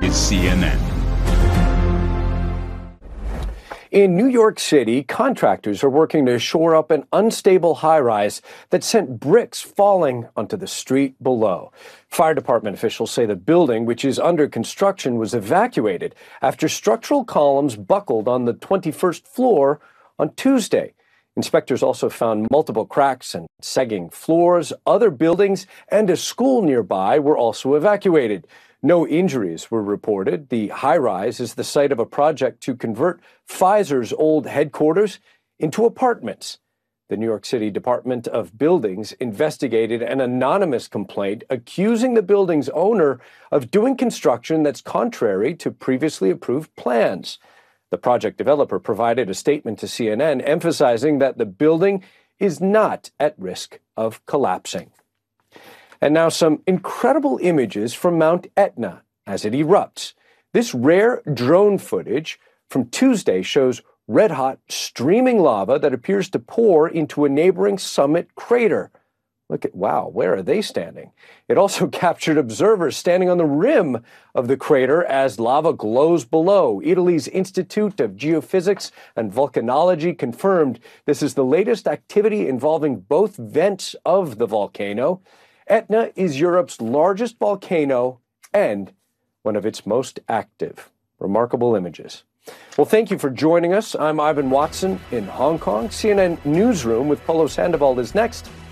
is CNN. In New York City, contractors are working to shore up an unstable high-rise that sent bricks falling onto the street below. Fire department officials say the building, which is under construction, was evacuated after structural columns buckled on the 21st floor on Tuesday. Inspectors also found multiple cracks and sagging floors. Other buildings and a school nearby were also evacuated. No injuries were reported. The high-rise is the site of a project to convert Pfizer's old headquarters into apartments. The New York City Department of Buildings investigated an anonymous complaint accusing the building's owner of doing construction that's contrary to previously approved plans. The project developer provided a statement to CNN emphasizing that the building is not at risk of collapsing. And now some incredible images from Mount Etna as it erupts. This rare drone footage from Tuesday shows red-hot, streaming lava that appears to pour into a neighboring summit crater. Wow, where are they standing? It also captured observers standing on the rim of the crater as lava glows below. Italy's Institute of Geophysics and Volcanology confirmed this is the latest activity involving both vents of the volcano. Etna is Europe's largest volcano and one of its most active. Remarkable images. Well, thank you for joining us. I'm Ivan Watson in Hong Kong. CNN Newsroom with Polo Sandoval is next.